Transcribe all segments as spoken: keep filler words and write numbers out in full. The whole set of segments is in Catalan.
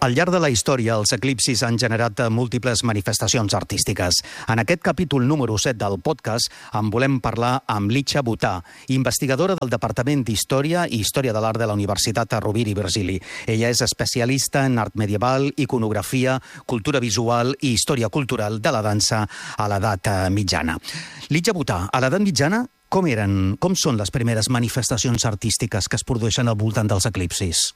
Al llarg de la història, els eclipsis han generat múltiples manifestacions artístiques. En aquest capítol número set del podcast en volem parlar amb Licha Butà, investigadora del Departament d'Història i Història de l'Art de la Universitat Rovira i Virgili. Ella és especialista en art medieval, iconografia, cultura visual i història cultural de la dansa a l'edat mitjana. Licha Butà, a l'edat mitjana, com eren, com són les primeres manifestacions artístiques que es produeixen al voltant dels eclipsis?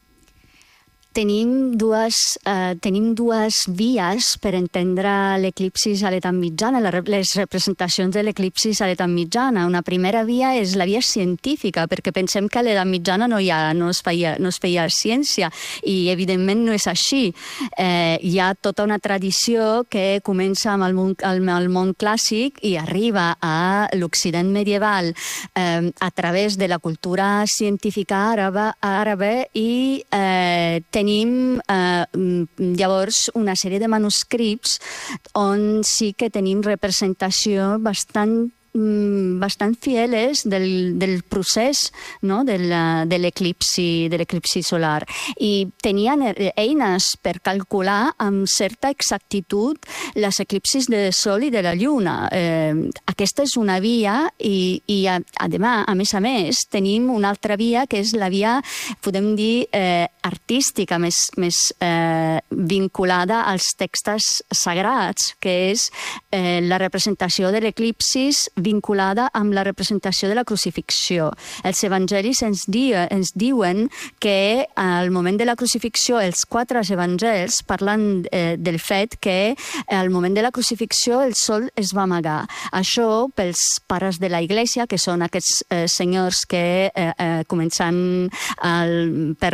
Tenim dues, eh, tenim dues vies per entendre l'eclipsis a l'edat mitjana, les representacions de l'eclipsis a l'edat mitjana. Una primera via és la via científica, perquè pensem que a l'edat mitjana no, hi ha, no, es feia, no es feia ciència, i evidentment no és així. Eh, hi ha tota una tradició que comença amb el món, el, el món clàssic i arriba a l'Occident medieval eh, a través de la cultura científica àrabe, àrabe i eh, tenim eh, llavors una sèrie de manuscrits on sí que tenim representació bastant bastant fieles del, del procés, no? de l'eclipsi de l'eclipsi solar, i tenien eines per calcular amb certa exactitud les eclipsis de Sol i de la Lluna. Eh, aquesta és una via i, i a, además, a més a més tenim una altra via que és la via, podem dir, eh, artística, més, més eh, vinculada als textos sagrats, que és eh, la representació de l'eclipsis vinculada amb la representació de la crucifixió. Els evangelis ens, di ens diuen que al moment de la crucifixió els quatre evangelis parlen eh, del fet que al moment de la crucifixió el sol es va amagar. Això pels pares de la Iglesia, que són aquests eh, senyors que eh, eh, començant el, per,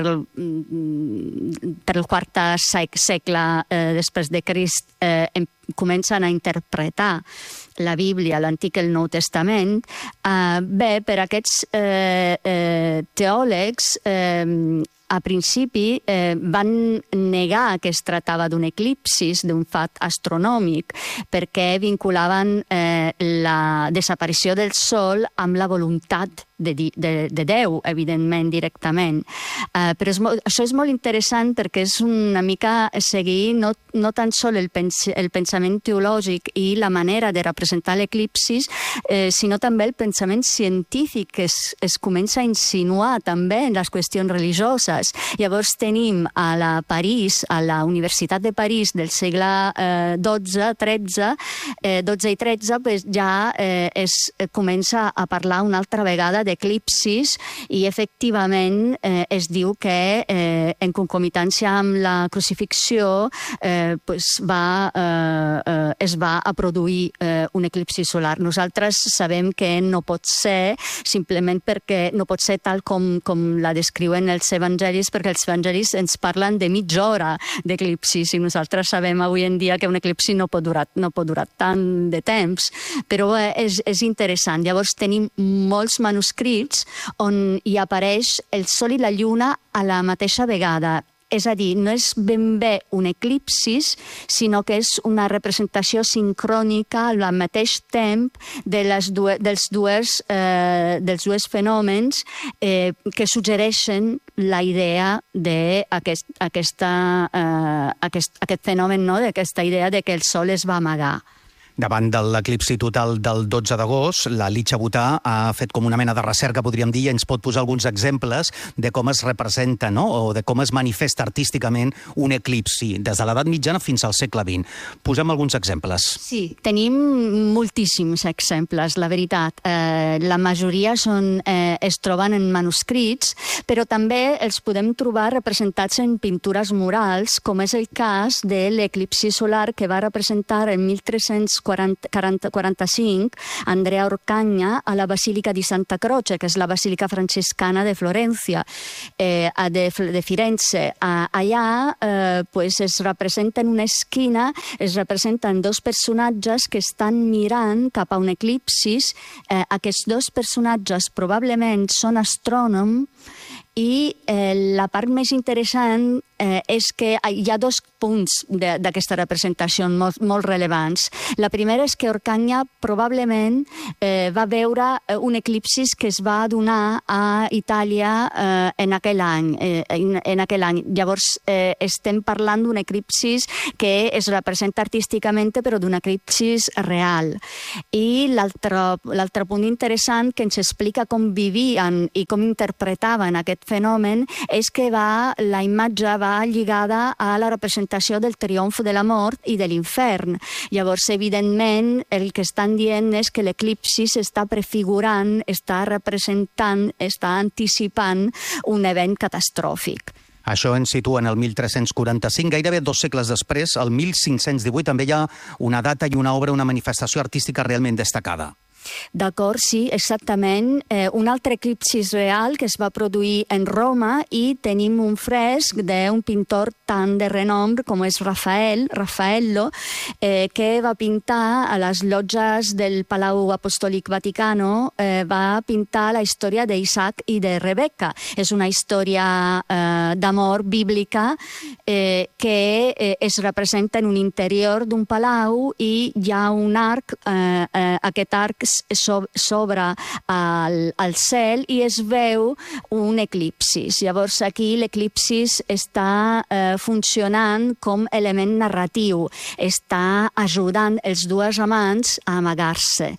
per el quart segle eh, després de Crist eh, comencen a interpretar la Bíblia, l'Antic i el Nou Testament, eh, bé, per aquests eh, eh, teòlegs eh, a principi eh, van negar que es tractava d'un eclipsis, d'un fat astronòmic, perquè vinculaven eh, la desaparició del Sol amb la voluntat de, de, de Déu, evidentment, directament. Eh, però és molt, això és molt interessant perquè és una mica seguir no, no tan sol el, pens, el pensament teològic i la manera de representar l'eclipsis, eh, sinó també el pensament científic que es, es comença a insinuar també en les qüestions religioses. Llavors tenim a la París, a la Universitat de París del segle eh, dotze, tretze, eh, dotze i tretze, pues ja eh, es comença a parlar una altra vegada d'eclipsis i efectivament eh, es diu que eh, en concomitància amb la crucifixió eh, pues va, eh, eh, es va a produir eh, un eclipsi solar. Nosaltres sabem que no pot ser simplement perquè no pot ser tal com, com la descriuen els evangelis, perquè els evangelis ens parlen de mitja hora d'eclipsis i nosaltres sabem avui en dia que un eclipsi no pot durar, no pot durar tant de temps, però és, és interessant. Llavors tenim molts manuscrits on hi apareix el Sol i la Lluna a la mateixa vegada. És a dir, no és ben bé un eclipsis, sinó que és una representació sincrònica al mateix temps de les dues, dels, dues, eh, dels dues fenòmens eh, que suggereixen la idea d'aquest aquesta, eh, aquest, aquest fenomen, no? D'aquesta idea de que el Sol es va amagar. Davant de l'eclipsi total del dotze d'agost, la Licha Butà ha fet com una mena de recerca, podríem dir, i ens pot posar alguns exemples de com es representa, no?, o de com es manifesta artísticament un eclipsi, des de l'edat mitjana fins al segle vint. Posem alguns exemples. Sí, tenim moltíssims exemples, la veritat. Eh, la majoria són, eh, es troben en manuscrits, però també els podem trobar representats en pintures murals, com és el cas de l'eclipsi solar que va representar en mil tres-cents quaranta-cinc Andrea Orcagna a la Basílica di Santa Croce, que és la Basílica Franciscana de Florència, eh, de, de Firenze. Allà eh, pues es representa en una esquina, es representen dos personatges que estan mirant cap a un eclipsis. Eh, aquests dos personatges probablement són astrònoms I eh, la part més interessant eh, és que hi ha dos punts d'aquesta representació molt, molt rellevants. La primera és que Orcagna probablement eh, va veure un eclipsi que es va donar a Itàlia eh, en aquell any. Eh, en, en aquell any. Llavors, eh, estem parlant d'un eclipsi que es representa artísticament, però d'un eclipsi real. I l'altre punt interessant que ens explica com vivien i com interpretaven aquest fenomen és que va, la imatge va lligada a la representació del triomf de la mort i de l'infern. Llavors, evidentment, el que estan dient és que l'eclipsi està prefigurant, està representant, està anticipant un event catastròfic. Això ens situa en el mil tres-cents quaranta-cinc, gairebé dos segles després, el mil cinc-cents divuit, també hi ha una data i una obra, una manifestació artística realment destacada. D'acord, sí, exactament. Eh, un altre eclipsi real que es va produir en Roma i tenim un fresc d'un pintor tan de renom com és Rafael, Raffaello, eh, que va pintar a les llotges del Palau Apostòlic Vaticano, eh, va pintar la història d'Isaac i de Rebeca. És una història eh, d'amor bíblica eh, que eh, es representa en un interior d'un palau i hi ha un arc, eh, eh, aquest arc s'obre al, al cel i es veu un eclipsi. Llavors aquí l'eclipsi està eh, funcionant com element narratiu, està ajudant els dos amants a amagar-se.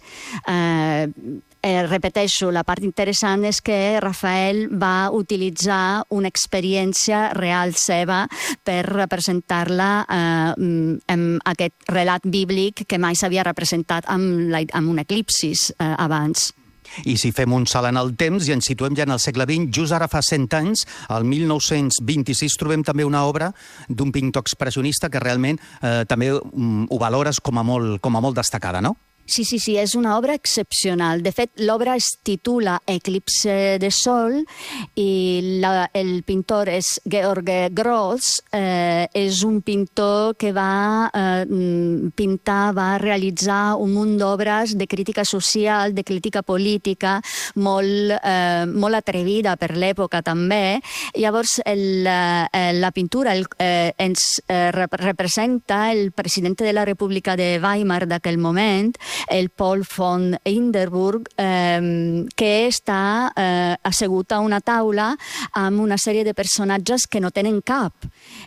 Eh, Eh, repeteixo, la part interessant és que Rafael va utilitzar una experiència real seva per representar-la eh, amb aquest relat bíblic que mai s'havia representat amb, la, amb un eclipsi eh, abans. I si fem un salt en el temps i ens situem ja en el segle vint, just ara fa cent anys, el mil nou-cents vint-i-sis, trobem també una obra d'un pintor expressionista que realment eh, també um, ho valores com a molt, com a molt destacada, no? Sí, sí, sí, és una obra excepcional. De fet, l'obra es titula Eclipse de Sol i la, el pintor és Georg Gross. Eh, és un pintor que va eh, pintar, va realitzar un munt d'obres de crítica social, de crítica política, molt, eh, molt atrevida per l'època també. Llavors, el, eh, la pintura el, eh, ens eh, representa el president de la República de Weimar d'aquell moment, el Paul von Hindenburg, eh, que està eh, assegut a una taula amb una sèrie de personatges que no tenen cap.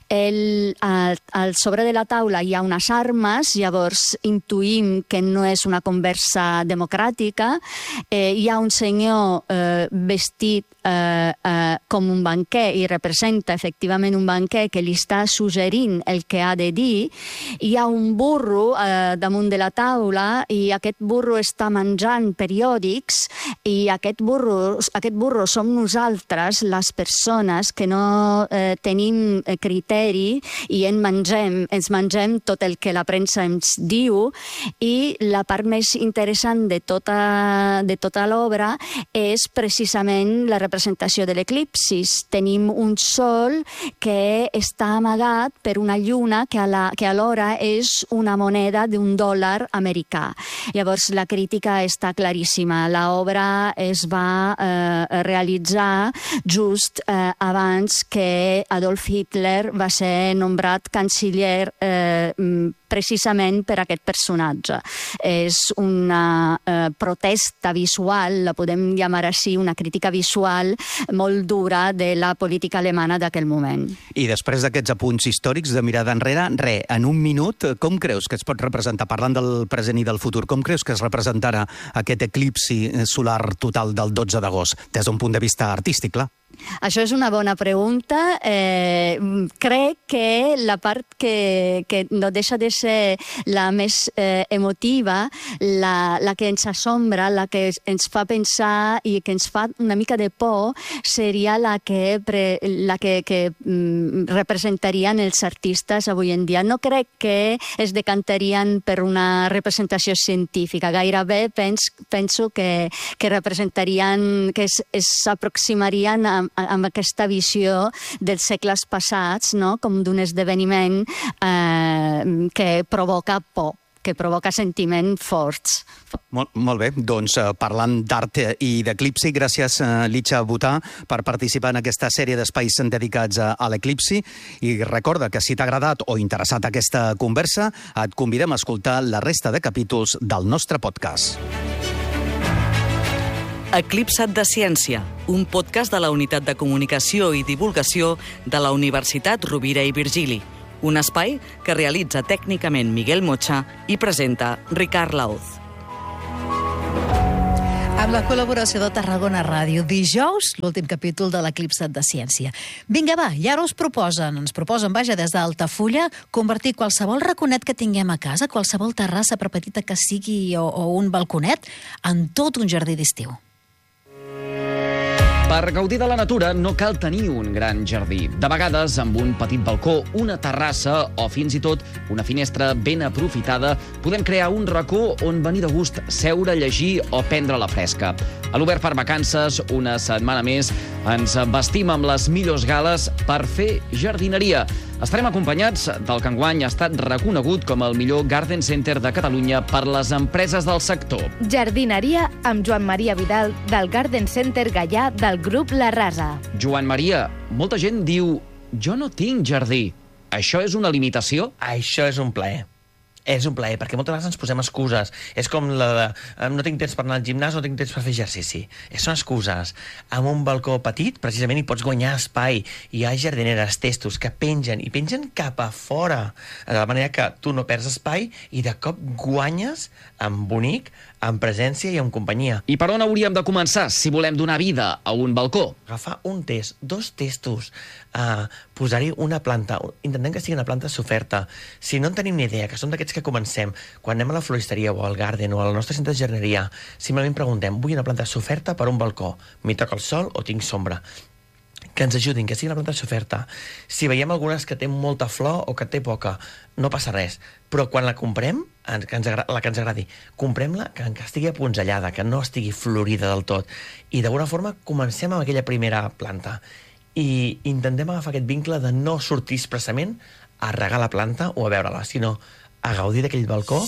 El, al, al sobre de la taula hi ha unes armes, llavors intuïm que no és una conversa democràtica. Eh, hi ha un senyor eh, vestit Eh, eh, com un banquer i representa efectivament un banquer que li està suggerint el que ha de dir. Hi ha un burro eh, damunt de la taula i aquest burro està menjant periòdics i aquest burro, aquest burro som nosaltres, les persones que no eh, tenim criteri i en mengem, ens mengem tot el que la premsa ens diu. I la part més interessant de tota, de tota l'obra és precisament la representació representació de l'eclipsis. Tenim un sol que està amagat per una lluna que, a la, que alhora és una moneda d'un dòlar americà. Llavors, la crítica està claríssima. L'obra es va eh, realitzar just eh, abans que Adolf Hitler va ser nombrat canciller eh, precisament per aquest personatge. És una eh, protesta visual, la podem llamar així, una crítica visual molt dura de la política alemana d'aquell moment. I després d'aquests apunts històrics de mirada enrere, re, en un minut, com creus que es pot representar, parlant del present i del futur, com creus que es representarà aquest eclipsi solar total del dotze d'agost, des d'un punt de vista artístic, clar? Això és una bona pregunta. Eh, crec que la part que, que no deixa de ser la més eh, emotiva, la, la que ens assombra, la que ens fa pensar i que ens fa una mica de por, seria la que, pre, la que, que mm, representarien els artistes avui en dia. No crec que es decantarien per una representació científica. Gairebé pens, penso que, que representarien, que s'aproximarien a amb aquesta visió dels segles passats, no? Com d'un esdeveniment eh, que provoca por. que provoca sentiments forts. Molt, molt bé, doncs eh, parlant d'art i d'eclipsi, gràcies eh, Licha Butà per participar en aquesta sèrie d'espais dedicats a, a l'eclipsi, i recorda que si t'ha agradat o interessat aquesta conversa, et convidem a escoltar la resta de capítols del nostre podcast. Eclipsat de Ciència, un podcast de la Unitat de Comunicació i Divulgació de la Universitat Rovira i Virgili. Un espai que realitza tècnicament Miguel Mocha i presenta Ricard Lauz. Amb la col·laboració de Tarragona Ràdio, dijous, l'últim capítol de l'Eclipsat de Ciència. Vinga, va, i ara us proposen, ens proposen, vaja, des d'Altafulla, convertir qualsevol raconet que tinguem a casa, qualsevol terrassa, per petita que sigui, o, o un balconet, en tot un jardí d'estiu. Per gaudir de la natura no cal tenir un gran jardí. De vegades, amb un petit balcó, una terrassa o fins i tot una finestra ben aprofitada, podem crear un racó on venir de gust, seure, llegir o prendre la fresca. A l'Obert per Vacances, una setmana més, ens vestim amb les millors gales per fer jardineria. Estarem acompanyats del que enguany ha estat reconegut com el millor Garden Center de Catalunya per les empreses del sector. Jardineria amb Joan Maria Vidal, del Garden Center Gaià del grup La Rasa. Joan Maria, molta gent diu «Jo no tinc jardí». Això és una limitació? Això és un plaer. És un plaer, perquè moltes vegades ens posem excuses. És com la de no tinc temps per anar al gimnàs, no tinc temps per fer exercici. Són excuses. Amb un balcó petit, precisament, hi pots guanyar espai. Hi ha jardineres, testos, que pengen, i pengen cap a fora, de la manera que tu no perds espai i de cop guanyes amb bonic, amb presència i amb companyia. I per on hauríem de començar si volem donar vida a un balcó? Agafar un test, dos testos, uh, posar-hi una planta, intentem que sigui una planta soferta. Si no en tenim ni idea, que som d'aquests que comencem, quan anem a la floristeria o al garden o al nostre centre de jardineria, simplement preguntem, vull una planta soferta per un balcó, m'hi toca el sol o tinc sombra? Que ens ajudin, que sigui una planta soferta. Si veiem algunes que té molta flor o que té poca, no passa res. Però quan la comprem, que ens agradi, la que ens agradi, comprem-la que, que estigui apunzellada, que no estigui florida del tot. I d'alguna forma comencem amb aquella primera planta. I intentem agafar aquest vincle de no sortir expressament a regar la planta o a veure-la, sinó a gaudir d'aquell balcó.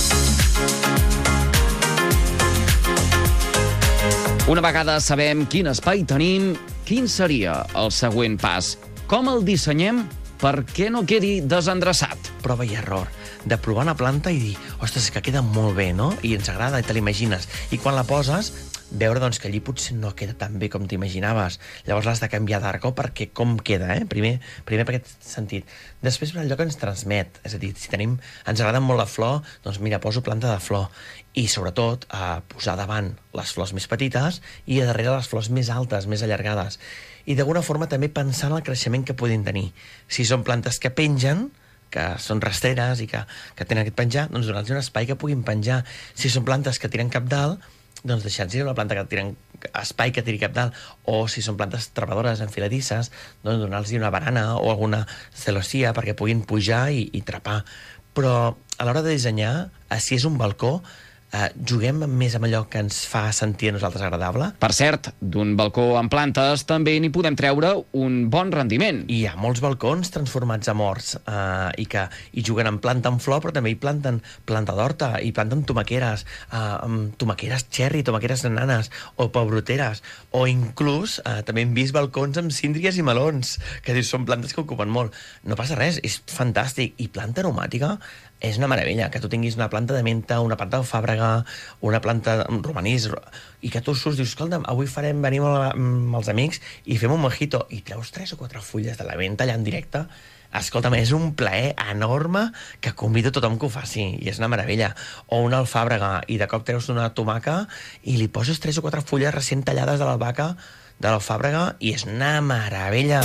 Una vegada sabem quin espai tenim, quin seria el següent pas? Com el dissenyem perquè no quedi desendreçat? Prova i error. De provar una planta i dir, ostres, que queda molt bé, no? I ens agrada i te l'imagines. I quan la poses, veure doncs, que allí potser no queda tan bé com t'imaginaves. Llavors l'has de canviar d'arco perquè com queda, eh? Primer, primer per aquest sentit. Després per allò que ens transmet. És a dir, si tenim, ens agrada molt la flor, doncs mira, poso planta de flor. I sobretot a posar davant les flors més petites i a darrere les flors més altes, més allargades. I d'alguna forma també pensar en el creixement que podem tenir. Si són plantes que pengen, que són rastreres i que, que tenen aquest penjar, doncs donar-los un espai que puguin penjar. Si són plantes que tiren cap dalt, doncs deixar-los una planta que tiren espai que tiri cap dalt, o si són plantes trepadores enfiladisses, doncs donar-los una barana o alguna celosia perquè puguin pujar i, i trepar. Però a l'hora de dissenyar, si és un balcó, Uh, juguem més amb allò que ens fa sentir a nosaltres agradable. Per cert, d'un balcó amb plantes també n'hi podem treure un bon rendiment. Hi ha molts balcons transformats en horts uh, i que hi juguen en planta amb flor, però també hi planten planta d'horta, i planten tomaqueres, uh, amb tomaqueres cherry, tomaqueres nanes o pebroteres, o inclús uh, també hem vist balcons amb síndries i melons, que són plantes que ocupen molt. No passa res, és fantàstic. I planta aromàtica és una meravella, que tu tinguis una planta de menta, una planta d'alfàbrega, una planta de romanís, i que tu surts, dius, escolta, avui farem, venim amb els amics i fem un mojito, i treus tres o quatre fulles de la menta allà en directe. Escolta'm, és un plaer enorme que convido a tothom que ho faci, i és una meravella. O una alfàbrega, i de cop treus una tomaca i li poses tres o quatre fulles recent tallades de l'albahaca, de l'alfàbrega, i és una meravella.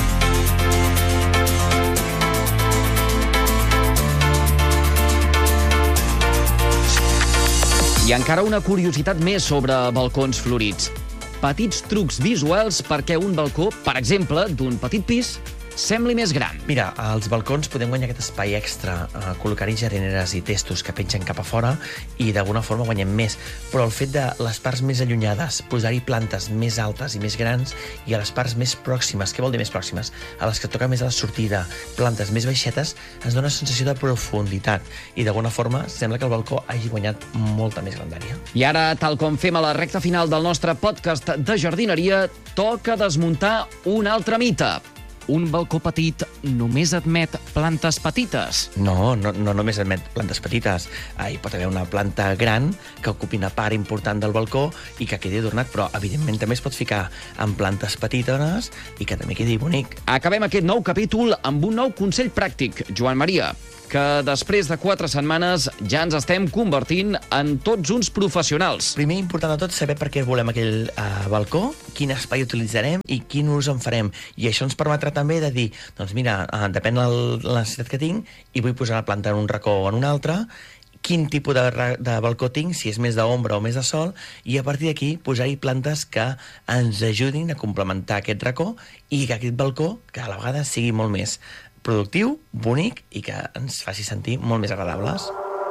I encara una curiositat més sobre balcons florits. Petits trucs visuals perquè un balcó, per exemple, d'un petit pis, sembli més gran. Mira, als balcons podem guanyar aquest espai extra, eh, col·locar-hi jardineres i testos que pengen cap a fora i d'alguna forma guanyem més. Però el fet de les parts més allunyades, posar-hi plantes més altes i més grans, i a les parts més pròximes, què vol dir més pròximes? A les que toca més a la sortida, plantes més baixetes, ens dona una sensació de profunditat i d'alguna forma sembla que el balcó hagi guanyat molta més grandària. I ara, tal com fem a la recta final del nostre podcast de jardineria, toca desmuntar un altre mite. Un balcó petit només admet plantes petites. No, no, no només admet plantes petites. Ah, hi pot haver una planta gran que ocupi una part important del balcó i que quedi adornat, però evidentment també es pot ficar en plantes petites i que també quedi bonic. Acabem aquest nou capítol amb un nou consell pràctic, Joan Maria, que després de quatre setmanes ja ens estem convertint en tots uns professionals. Primer, important de tot, saber per què volem aquell uh, balcó, quin espai utilitzarem i quin ús en farem. I això ens permetrà també de dir, doncs mira, uh, depèn de la necessitat que tinc i vull posar la planta en un racó o en un altre, quin tipus de, de balcó tinc, si és més d'ombra o més de sol, i a partir d'aquí posar-hi plantes que ens ajudin a complementar aquest racó i que aquest balcó, que a la vegada sigui molt més productiu, bonic i que ens faci sentir molt més agradables.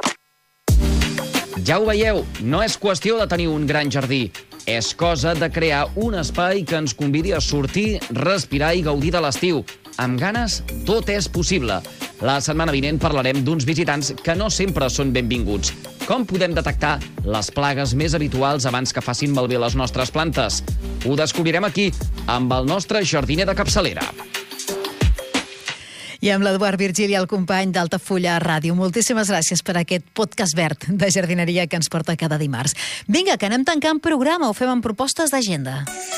Ja ho veieu, no és qüestió de tenir un gran jardí. És cosa de crear un espai que ens convidi a sortir, respirar i gaudir de l'estiu. Amb ganes, tot és possible. La setmana vinent parlarem d'uns visitants que no sempre són benvinguts. Com podem detectar les plagues més habituals abans que facin malbé les nostres plantes? Ho descobrirem aquí, amb el nostre jardiner de capçalera. I amb l'Eduard Virgili, el company d'Altafulla Ràdio. Moltíssimes gràcies per aquest podcast verd de jardineria que ens porta cada dimarts. Vinga, que anem tancant programa, ho fem amb propostes d'agenda.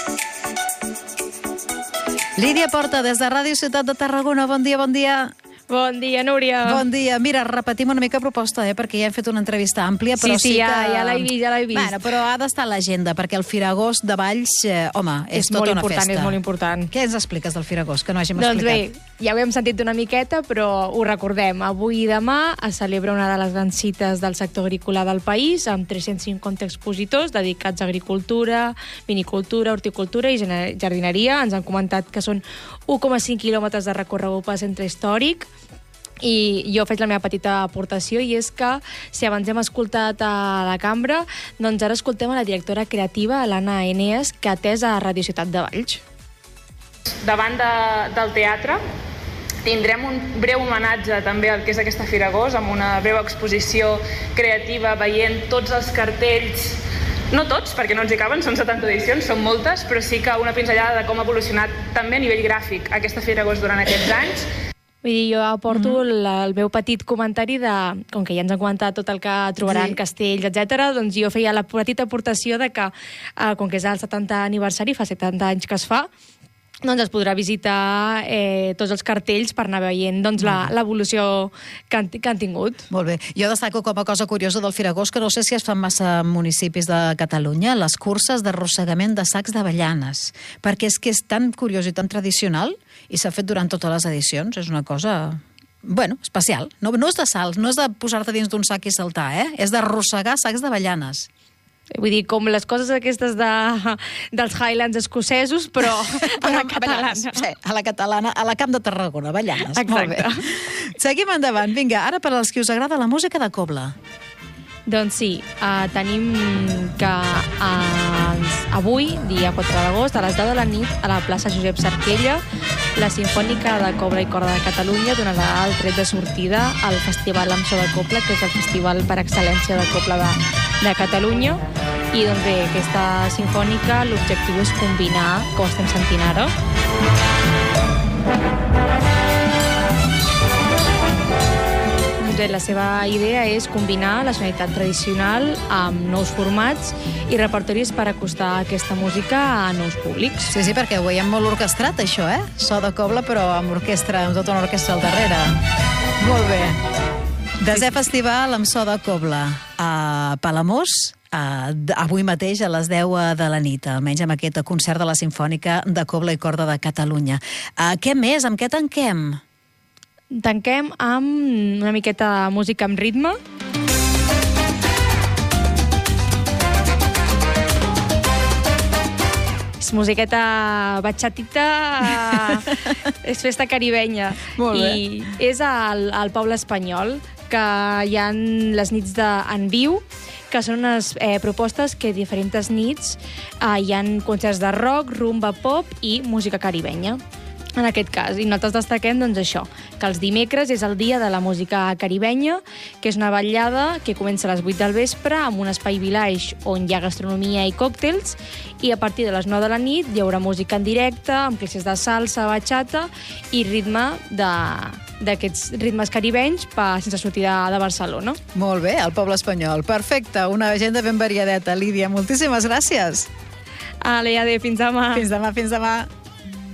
Lídia Porta, des de Ràdio Ciutat de Tarragona. Bon dia, bon dia. Bon dia, Núria. Bon dia. Mira, repetim una mica proposta, eh, perquè ja hem fet una entrevista àmplia, però sí, sí, sí que... ja, ja l'he vist, ja l'he vist. Bueno, però ha d'estar a l'agenda, perquè el Firagós de Valls, eh, home, és, és tota una important, festa. És molt important. Què ens expliques del Firagós, que no hàgim doncs explicat? Doncs bé, ja ho hem sentit una miqueta, però ho recordem. Avui i demà es celebra una de les grans cites del sector agrícola del país, amb tres-cents cinquanta expositors dedicats a agricultura, vinicultura, horticultura i jardineria. Ens han comentat que són u coma cinc quilòmetres de recorregut pel centre històric, i jo faig la meva petita aportació, i és que si abans hem escoltat a la cambra, doncs ara escoltem a la directora creativa, l'Anna Eneas, que ha atès a Ràdio Ciutat de Valls. Davant de, del teatre tindrem un breu homenatge també al que és aquesta Firagós, amb una breu exposició creativa veient tots els cartells, no tots, perquè no ens hi caben, són setanta edicions, són moltes, però sí que una pinzellada de com ha evolucionat també a nivell gràfic aquesta Firagós durant aquests anys. Vull dir, jo aporto mm-hmm. la, el meu petit comentari de, com que ja ens han comentat tot el que trobaran, sí. castells, etcètera, doncs jo feia la petita aportació de que, eh, com que és el setantè aniversari, fa setanta anys que es fa, doncs es podrà visitar eh, tots els cartells per anar veient doncs, l'evolució que, han, que han tingut. Molt bé. Jo destaco com a cosa curiosa del Firagós, que no sé si es fan massa municipis de Catalunya, les curses d'arrossegament de sacs d'avellanes, perquè és que és tan curiós i tan tradicional i s'ha fet durant totes les edicions. És una cosa, bueno, especial. No, no és de salts, no és de posar-te dins d'un sac i saltar, eh? És d'arrossegar sacs d'avellanes. Vull dir, com les coses aquestes de, dels Highlands escocesos, però a la catalana. Sí, a la catalana, a la Camp de Tarragona, Avellanes. Exacte. Molt bé. Seguim endavant. Vinga, ara per als que us agrada la música de cobla. Doncs sí, uh, tenim que uh, avui, dia quatre d'agost, a les deu de la nit, a la plaça Josep Sarquella, la Simfònica de Cobla i Corda de Catalunya donarà el tret de sortida al Festival amb so de Cobla, que és el festival per excel·lència de cobla de, de Catalunya. I doncs bé, aquesta sinfònica, l'objectiu és combinar, com estem sentint ara, la seva idea és combinar la sonoritat tradicional amb nous formats i repertoris per acostar aquesta música a nous públics. Sí, sí, perquè ho veiem molt orquestrat, això, eh? So de cobla, però amb orquestra, amb tota una orquestra al darrere. Molt bé. Desè Festival amb so de cobla a Palamós, Uh, avui mateix a les deu de la nit, almenys amb aquest concert de la Simfònica de Cobla i Corda de Catalunya. Uh, què més? Amb què tanquem? Tanquem amb una miqueta de música amb ritme. És musiqueta batxatita, és festa caribenya. Molt bé. I és al, al Poble Espanyol, que hi ha les nits d'en viu, que són unes eh, propostes que diferents nits eh, hi ha concerts de rock, rumba, pop i música caribenya. En aquest cas, i nosaltres destaquem doncs, això, que els dimecres és el dia de la música caribenya, que és una ballada que comença a les vuit del vespre amb un espai village on hi ha gastronomia i còctels, i a partir de les nou de la nit hi haurà música en directe, amb classes de salsa, bachata i ritme de d'aquests ritmes caribenys pa, sense sortir de, de Barcelona. Molt bé, el Poble Espanyol. Perfecte, una agenda ben variadeta. Lídia, moltíssimes gràcies. Ale, adéu, fins demà. Fins demà, fins demà.